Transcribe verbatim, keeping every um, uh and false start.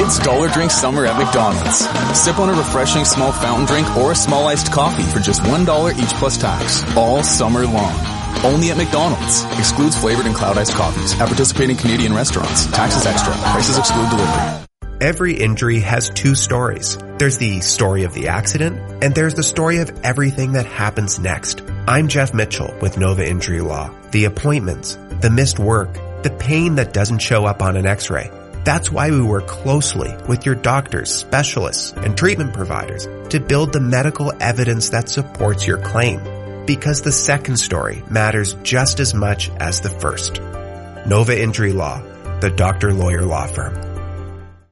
It's Dollar Drink Summer at McDonald's. Sip on a refreshing small fountain drink or a small iced coffee for just one dollar each plus tax, all summer long. Only at McDonald's. Excludes flavored and cloud iced coffees at participating Canadian restaurants. Taxes extra. Prices exclude delivery. Every injury has two stories. There's the story of the accident, and there's the story of everything that happens next. I'm Jeff Mitchell with Nova Injury Law. The appointments, the missed work, the pain that doesn't show up on an x-ray. That's why we work closely with your doctors, specialists, and treatment providers to build the medical evidence that supports your claim. Because the second story matters just as much as the first. Nova Injury Law, the doctor-lawyer law firm.